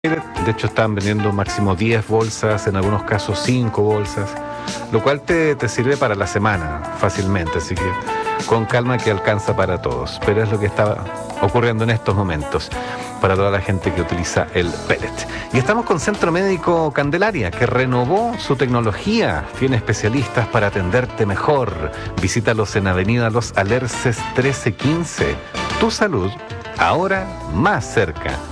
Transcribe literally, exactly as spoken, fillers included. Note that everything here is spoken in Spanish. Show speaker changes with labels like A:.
A: De hecho, están vendiendo máximo diez bolsas, en algunos casos cinco bolsas, lo cual te, te sirve para la semana fácilmente, así que con calma que alcanza para todos. Pero es lo que está ocurriendo en estos momentos para toda la gente que utiliza el pellet. Y estamos con Centro Médico Candelaria, que renovó su tecnología. Tiene especialistas para atenderte mejor. Visítalos en Avenida Los Alerces trece quince. Tu salud, ahora más cerca.